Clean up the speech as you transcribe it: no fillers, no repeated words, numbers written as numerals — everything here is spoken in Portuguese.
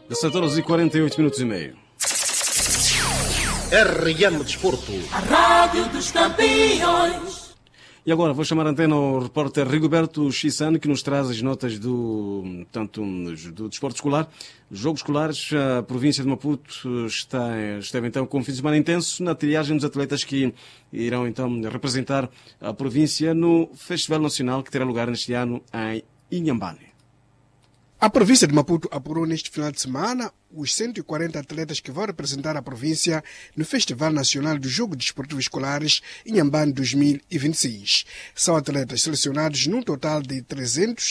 17h48 e meio. RM Desporto. A Rádio dos Campeões. E agora vou chamar a antena ao repórter Rigoberto Chissano, que nos traz as notas do desporto escolar. Jogos escolares, a província de Maputo esteve então com um fim de semana intenso na triagem dos atletas que irão então representar a província no Festival Nacional que terá lugar neste ano em Inhambane. A província de Maputo apurou neste final de semana os 140 atletas que vão representar a província no Festival Nacional dos Jogos Desportivos Escolares Inhambane 2026. São atletas selecionados num total de 300